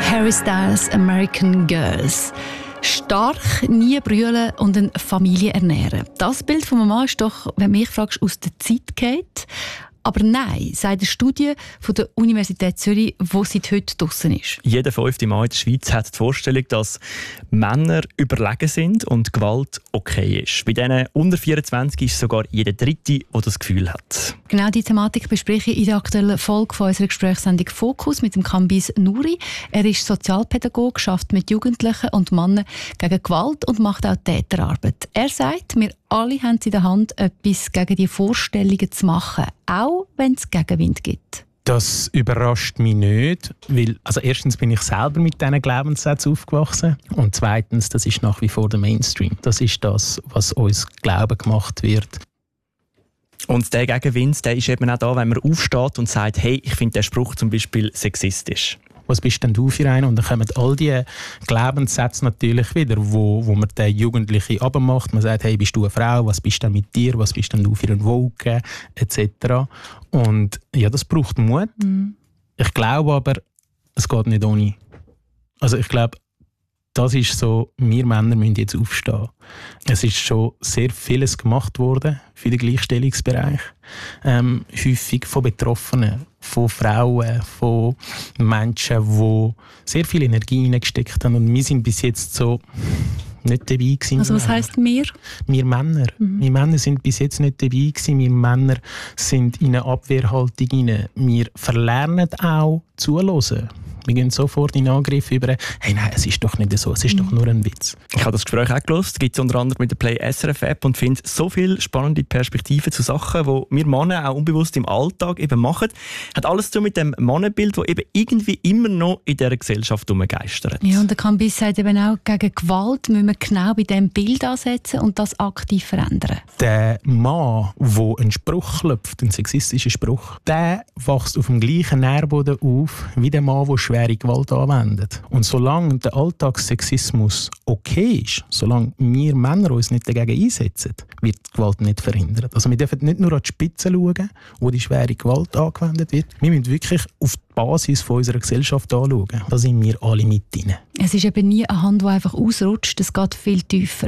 Harry Styles, American Girls. Stark, nie brüllen und eine Familie ernähren. Das Bild von Mama ist doch, wenn du mich fragst, aus der Zeit geht. Aber nein, sagt eine Studie von der Universität Zürich, die seit heute draussen ist. Jeder 5. Mann in der Schweiz hat die Vorstellung, dass Männer überlegen sind und Gewalt okay ist. Bei denen unter 24 ist sogar jeder Dritte, der das Gefühl hat. Genau diese Thematik bespreche ich in der aktuellen Folge von unserer Gesprächssendung «Fokus» mit dem Kambiz Nouri. Er ist Sozialpädagoge, arbeitet mit Jugendlichen und Männern gegen Gewalt und macht auch Täterarbeit. Er sagt, wir alle haben es in der Hand, etwas gegen die Vorstellungen zu machen, auch wenn es Gegenwind gibt. Das überrascht mich nicht, weil erstens bin ich selber mit diesen Glaubenssätzen aufgewachsen und zweitens, das ist nach wie vor der Mainstream. Das ist das, was uns glauben gemacht wird. Und der Gegenwind, der ist eben auch da, wenn man aufsteht und sagt, hey, ich finde den Spruch zum Beispiel sexistisch. Was bist denn du für einen? Und dann kommen all diese Glaubenssätze natürlich wieder, wo man den Jugendlichen abmacht. Man sagt, hey, bist du eine Frau? Was bist denn mit dir? Was bist denn du für ein Woke? Etc. Und ja, das braucht Mut. Ich glaube aber, es geht nicht ohne. Ich glaube, das ist so, wir Männer müssen jetzt aufstehen. Es ist schon sehr vieles gemacht worden für den Gleichstellungsbereich. Häufig von Betroffenen, von Frauen, von Menschen, die sehr viel Energie hineingesteckt haben. Und wir sind bis jetzt so nicht dabei gewesen. Also was heisst wir? Wir Männer. Wir Männer sind bis jetzt nicht dabei gewesen. Wir Männer sind in eine Abwehrhaltung hinein. Wir verlernen auch zuhören. Wir gehen sofort in Angriff über, hey, nein, es ist doch nicht so, es ist doch nur ein Witz. Ich habe das Gespräch auch gehört, gibt es unter anderem mit der Play SRF App und finde so viele spannende Perspektiven zu Sachen, die wir Männer auch unbewusst im Alltag eben machen. Hat alles zu mit dem Mannenbild, das eben irgendwie immer noch in dieser Gesellschaft herumgeistert. Ja, und der Kambiz sagt eben auch, gegen Gewalt müssen wir genau bei diesem Bild ansetzen und das aktiv verändern. Der Mann, der einen Spruch klopft, einen sexistischen Spruch, der wächst auf dem gleichen Nährboden auf, wie der Mann, der schwere Gewalt anwendet. Und solange der Alltagssexismus okay ist, solange wir Männer uns nicht dagegen einsetzen, wird die Gewalt nicht verhindert. Also wir dürfen nicht nur an die Spitze schauen, wo die schwere Gewalt angewendet wird. Wir müssen wirklich auf die Basis von unserer Gesellschaft anschauen. Da sind wir alle mit drin. Es ist eben nie eine Hand, die einfach ausrutscht, es geht viel tiefer.